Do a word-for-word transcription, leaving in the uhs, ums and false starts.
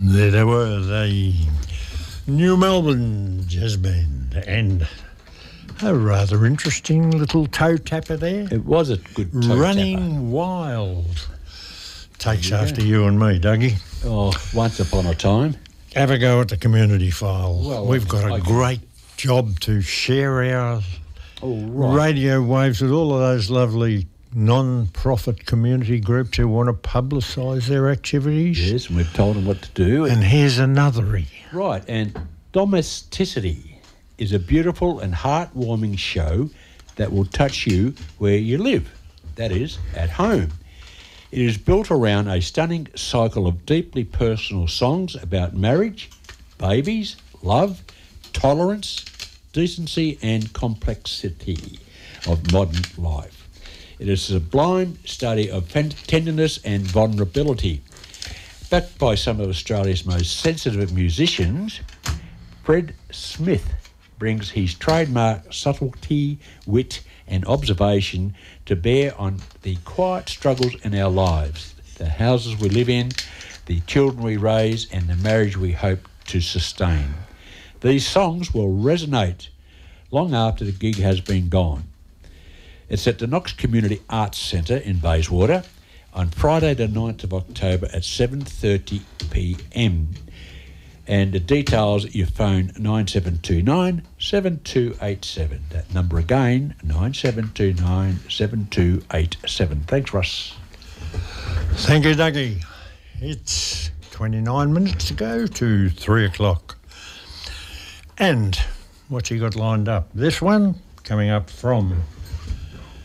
There they were, the New Melbourne Jazz Band, and a rather interesting little toe tapper there. It was a good toe Running tapper. Wild. Takes you after go. you and me, Dougie. Oh, once upon a time. Have a go at the community file. Well, We've got a I great job to share our oh, right. radio waves with all of those lovely non-profit community groups who want to publicise their activities. Yes, and we've told them what to do. And here's another. Right, and Domesticity is a beautiful and heartwarming show that will touch you where you live, that is, at home. It is built around a stunning cycle of deeply personal songs about marriage, babies, love, tolerance, decency and complexity of modern life. It is a sublime study of tenderness and vulnerability. Backed by some of Australia's most sensitive musicians, Fred Smith brings his trademark subtlety, wit and observation to bear on the quiet struggles in our lives, the houses we live in, the children we raise and the marriage we hope to sustain. These songs will resonate long after the gig has been gone. It's at the Knox Community Arts Centre in Bayswater on Friday the ninth of October at seven thirty p m. And the details, you phone nine seven two nine, seven two eight seven. That number again, nine seven two nine, seven two eight seven. Thanks, Russ. Thank you, Dougie. It's twenty-nine minutes to go to three o'clock. And what you got lined up? This one coming up from